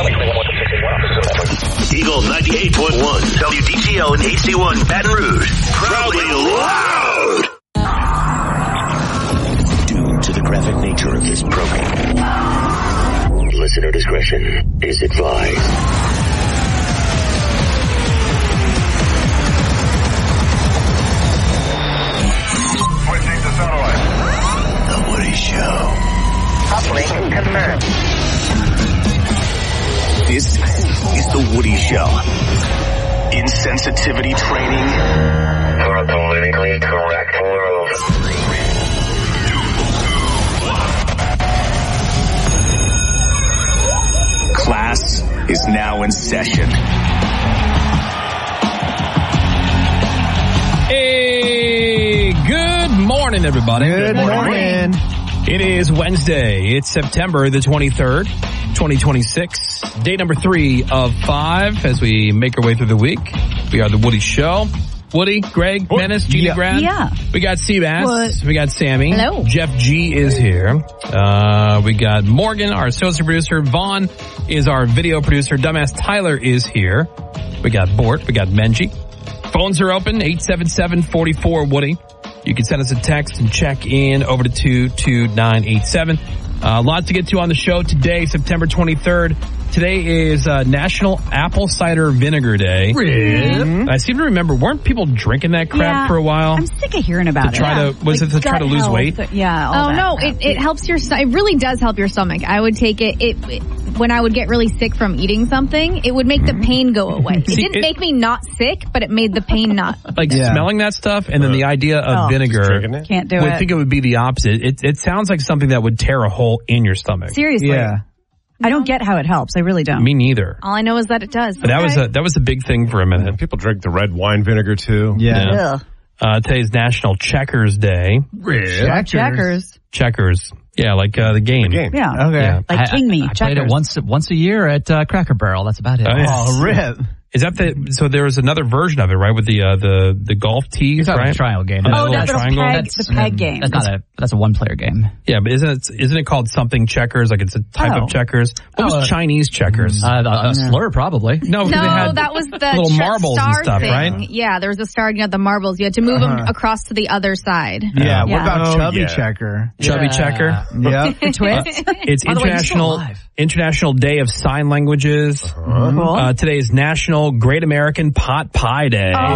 Eagle 98.1, WDTO and HD1 Baton Rouge. Proudly loud! Due to the graphic nature of this program, listener discretion is advised. Switching to satellite. The Woody Show. Uplink confirmed. This is The Woody Show. Insensitivity training for a politically correct world. Class is now in session. Hey, good morning, everybody. Good morning. It is Wednesday. It's September the 23rd, 2026. Day number 3 of 5 as we make our way through the week. We are The Woody Show. Woody, Greg, Menace, Gina, Grad. Yeah. We got Seabass. What? We got Sammy. Hello. Jeff G is here. We got Morgan, our associate producer. Vaughn is our video producer. Dumbass Tyler is here. We got Bort. We got Menji. Phones are open, 877-44-WOODY. You can send us a text and check in over to 22987. A lot to get to on the show today, September 23rd. Today is National Apple Cider Vinegar Day. Mm-hmm. I seem to remember, weren't people drinking that crap for a while? I'm sick of hearing about it. To try to lose weight? Yeah. Oh, no, it helps your stomach. It really does help your stomach. I would take it when I would get really sick from eating something, it would make the pain go away. It didn't make me not sick, but it made the pain not. Smelling that stuff and then the idea of vinegar. Can't do I it. think it would be the opposite. It sounds like something that would tear a hole in your stomach. Seriously. Yeah. I don't get how it helps. I really don't. Me neither. All I know is that it does. But that was a big thing for a minute. People drink the red wine vinegar too. Yeah. Today's National Checkers Day. Checkers. Checkers. Yeah, like the game. Yeah. Okay. Yeah. Like King Me. I played it once a year at Cracker Barrel. That's about it. Oh, rip. Is that so there was another version of it, right? With the golf tees, It's right? a triangle game. And Oh, the that little little triangle. peg, the peg game. That's a one-player game. Yeah, but isn't it called something checkers? Like it's a type of checkers. What was Chinese checkers? A slur, probably. No, because they No, had that was the little marbles star and stuff, thing. right? Yeah, there was a star. You had the marbles. You had to move them across to the other side. Yeah. What Yeah. about Chubby Checker? Chubby checker. Yep. The twist. It's By the way, you're still alive. International Day of Sign Languages. Cool. Today is National Great American Pot Pie Day.